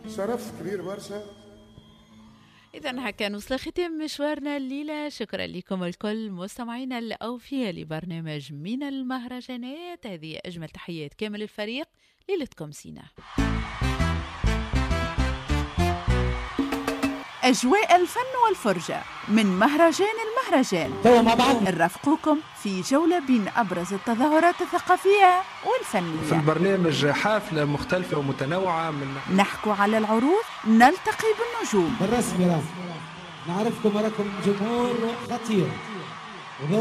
شرف كبير برشا. إذا هكا نوصل ختام مشوارنا الليلة. شكرا لكم الكل مستمعينا الأوفياء لبرنامج من المهرجانات. هذه أجمل تحيات كامل الفريق. ليلتكم سينا. أجواء الفن والفرجة من مهرجان المهرجان نرافقكم في جولة بين أبرز التظاهرات الثقافية والفنية. في البرنامج حافلة مختلفة ومتنوعة نحكو على العروض، نلتقي بالنجوم. بالرسمي نعرفكم راكم جمهور خطير.